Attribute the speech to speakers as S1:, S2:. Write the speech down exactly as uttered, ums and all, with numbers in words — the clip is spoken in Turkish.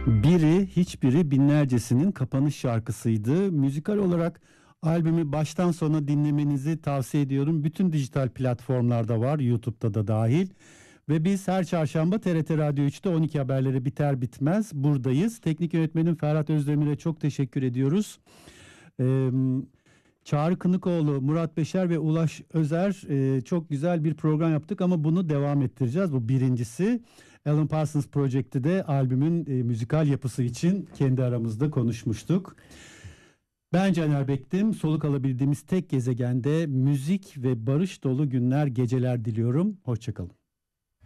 S1: Biri, hiçbiri binlercesinin kapanış şarkısıydı. Müzikal olarak albümü baştan sona dinlemenizi tavsiye ediyorum. Bütün dijital platformlarda var, YouTube'da da dahil. Ve biz her çarşamba T R T Radyo üçte on iki haberleri biter bitmez buradayız. Teknik yönetmenim Ferhat Özdemir'e çok teşekkür ediyoruz. Ee, Çağrı Kınıkoğlu, Murat Beşer ve Ulaş Özer e, çok güzel bir program yaptık ama bunu devam ettireceğiz. Bu birincisi. Alan Parsons Project'te de albümün e, müzikal yapısı için kendi aramızda konuşmuştuk. Ben Caner Bektim. Soluk alabildiğimiz tek gezegende müzik ve barış dolu günler, geceler diliyorum. Hoşçakalın.